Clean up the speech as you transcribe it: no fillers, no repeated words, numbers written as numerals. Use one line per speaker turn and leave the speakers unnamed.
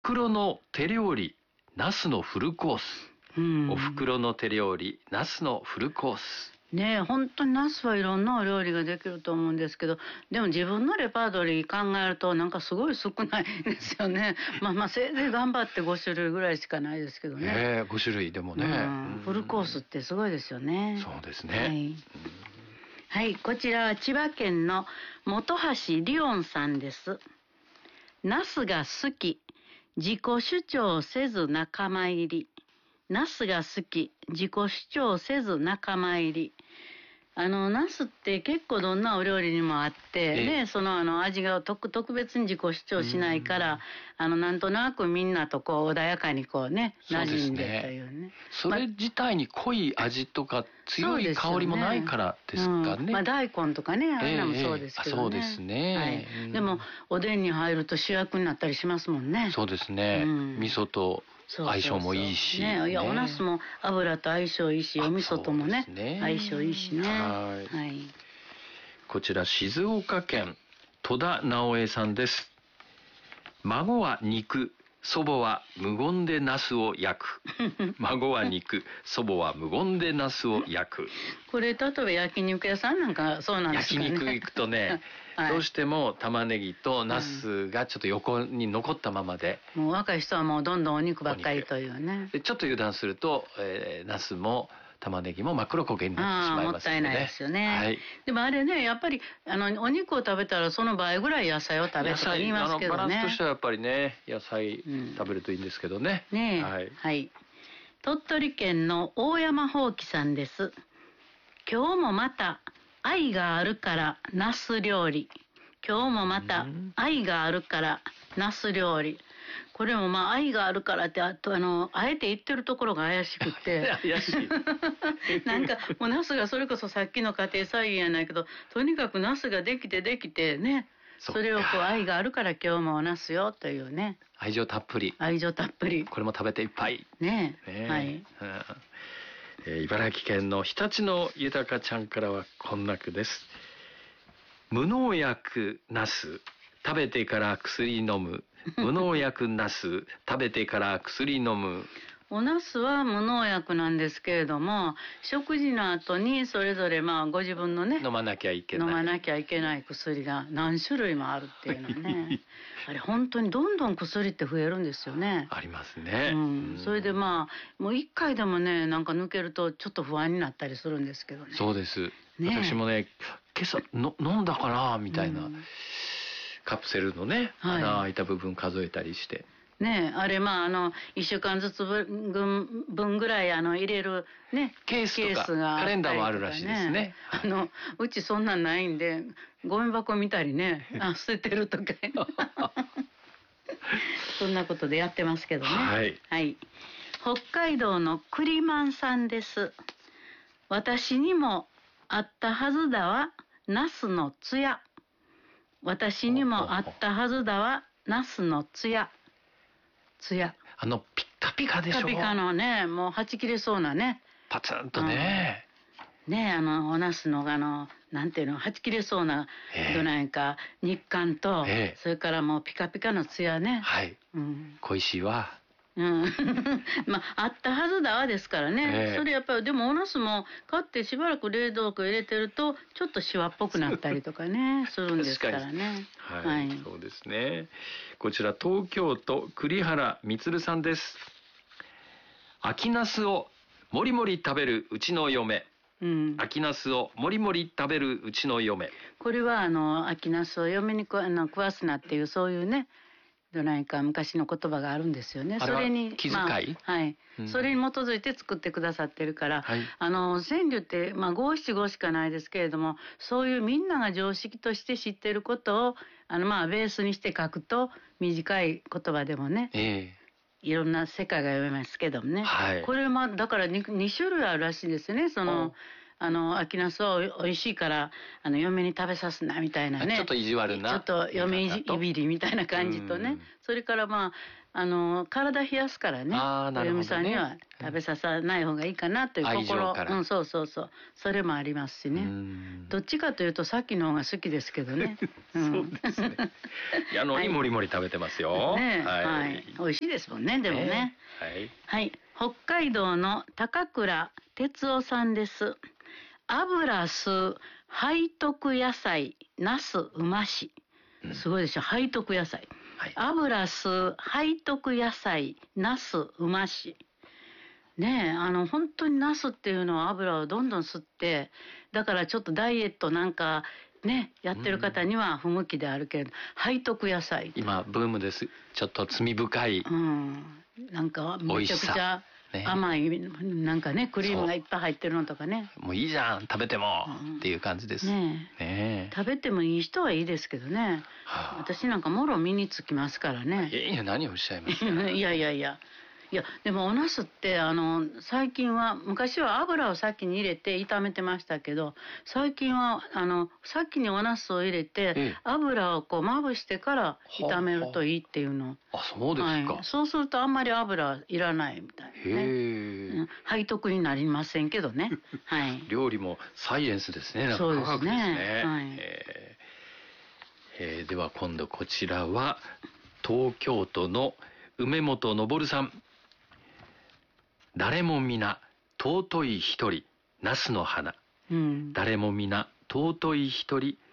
袋の手料理、ナスのフルコース。お袋の手料理、ナスのフルコース。
ねえ、本当にナスはいろんなお料理ができると思うんですけど、でも自分のレパートリー考えるとなんかすごい少ないですよね。せいぜい頑張って5種類ぐらいしかないですけどね。
5種類でもね、
フルコースってすごいですよね。
そうですね。
はい、こちらは千葉県の本橋リオンさんです。ナスが好き、自己主張せず仲間入り。ナスが好き、自己主張せず仲間入り。ナスって結構どんなお料理にもあって、ね、その味が特別に自己主張しないから、なんとなくみんなとこう穏やかにこうね、馴染んでというね。
それ自体に濃い味とか強い香りもないからですかね。
大根とかね、あれらもそうですけどね。
そうですね。
はい。でも、おでんに入ると主役になったりしますもんね。
そうですね。味噌と相性もいいし。
いや、お茄子も油と相性いいし、お味噌ともね、相性いいしね。はい。
こちら、静岡県戸田直江さんです。孫は肉、祖母は無言でナスを焼く。孫は肉、祖母は無言でナスを焼く。
これ、例えば焼肉屋さんなんかそうなんですかね。
焼肉行くとね、どうしても玉ねぎとナスがちょっと横に残ったままで。
もう若い人はもうどんどんお肉ばっかりというね。
でちょっと油断すると、ナスも玉ねぎも真っ黒焦げになってしまいますのでね。
もったいないですよね。
はい。
でもあれね、やっぱりお肉を食べたらその倍ぐらい野菜を食べると言いますけどね。
バランスとしてはやっぱりね、野菜食べるといいんですけどね。
ねえ。はい。鳥取県の大山ほうきさんです。今日もまた愛があるからナス料理。今日もまた愛があるからナス料理。これも愛があるからってあえて言ってるところが怪しくて
怪しい
なんかもうナスがそれこそさっきの家庭菜園やないけど、とにかくナスができてね、それを愛があるから今日もおナスよというね、
愛情たっぷり
こ
れも食べていっぱい
ね。はい。
茨城県の常陸の豊ちゃんからはこんな句です。無農薬ナス食べてから薬飲む。無農薬ナス食べてから薬飲む。
おナスは無農薬なんですけれども、食事の後にそれぞれご自分のね、
飲まなきゃいけない薬が何種類もあるっていうのね。あれ本当にどんどん薬って増えるんですよね。 ありますね。
それでもう一回でもね、なんか抜けるとちょっと不安になったりするんですけどね。
そうです。私もね、今朝飲んだかなみたいな、カプセルのね、穴開いた部分数えたりして。
ねえ、あれ1週間ずつ分ぐらい入れるね、
ケースとかカレンダーもあるらしいですね。
うちそんなんないんで、ゴミ箱見たりね、捨ててるとか。そんなことでやってますけどね。はい。北海道のクリマンさんです。私にもあったはずだわ、ナスのつや。私にもあったはずだわ、ナスのつや。ピッカピカでしょ。ピカピカのね、もうはち切れそうなね。
パツンとね。
ね、おナスのなんていうの、はち切れそうな、なんか肉感と、それからもうピカピカのツヤね。
はい。恋しいわ。
あったはずだわですからね。それやっぱり、でもおナスも買ってしばらく冷蔵庫入れてると、ちょっとシワっぽくなったりとかね、するんですからね。
はい。そうですね。こちら東京都栗原充さんです。秋ナスをもりもり食べるうちの嫁。秋ナスをもりもり食べるうちの嫁。こ
れは秋ナスを嫁に食わすなっていうそういうね、なんか昔の言葉があるんですよね。
それに気遣い、
はい。それに基づいて作ってくださってるから、川柳って五七五しかないですけれども、そういうみんなが常識として知ってることをベースにして書くと短い言葉でもね。いろんな世界が読めますけどもね。これだから2種類あるらしいですね。秋ナスは美味しいから、嫁に食べさすな、みたいなね。
ちょっと意地悪な。
ちょっと嫁いびりみたいな感じとね。それから体冷やすからね。お
なるほどね。
嫁さんには食べさせない方がいいかなという
愛情から。
そうそうそう。それもありますしね。どっちかというとさっきの方が好きですけどね。
そうですね。にもりもり食べてますよ。
ね、
はい。
はい。美味しいですもんね、でもね。
はい。
はい。北海道の高倉哲夫さんです。油酢背徳野菜ナスうまし。すごいでしょ、背徳野菜。
はい。
油酢背徳野菜ナスうまし。ねえ、本当にナスっていうのは油をどんどん吸って、だからちょっとダイエットなんかね、やってる方には不向きであるけれど、背徳野菜。
今ブームです。ちょっと罪深い。
なんかめちゃくちゃ甘い、なんかね、クリームがいっぱい入ってるのとかね。
もういいじゃん、食べても、っていう感じです。
ね。食べてもいい人はいいですけどね。私なんかもろ身につきますからね。
いや、何をおっしゃいますか。
いやいやいや。いやでもお茄子って最近は昔は油を先に入れて炒めてましたけど、最近は先にお茄子を入れて、油をこうまぶしてから炒めるといいっていうの。
そうですか。
そうするとあんまり油いらないみたいね。背徳になりませんけどね。はい。
料理もサイエンスですね。
そうですね。はい。
では今度こちらは東京都の梅本昇さん。誰も皆尊い一人、ナスの花。誰も皆尊い一人、